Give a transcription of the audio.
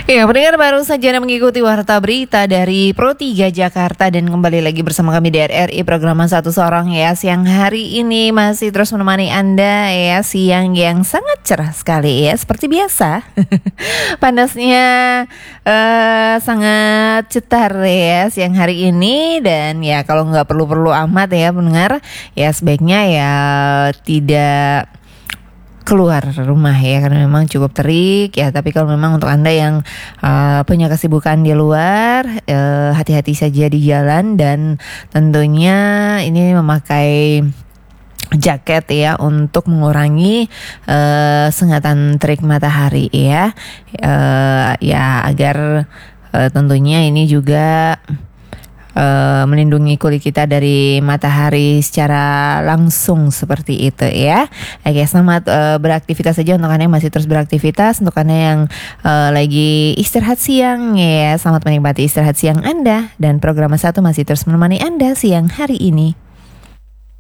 Ya, pendengar baru saja Anda mengikuti Warta Berita dari Pro 3 Jakarta dan kembali lagi bersama kami di RRI program Satu Sorong ya. Siang hari ini masih terus menemani Anda ya, siang yang sangat cerah sekali ya, seperti biasa. Panasnya sangat cetar ya siang hari ini, dan ya kalau nggak perlu-perlu amat ya pendengar, ya sebaiknya ya tidak keluar rumah ya, karena memang cukup terik ya. Tapi kalau memang untuk Anda yang punya kesibukan di luar, hati-hati saja di jalan, dan tentunya ini memakai jaket ya untuk mengurangi sengatan terik matahari ya, ya agar tentunya ini juga melindungi kulit kita dari matahari secara langsung seperti itu ya. Oke, selamat beraktivitas saja untuk Anda yang masih terus beraktivitas. Untuk Anda yang lagi istirahat siang ya, selamat menikmati istirahat siang Anda, dan program Satu masih terus menemani Anda siang hari ini.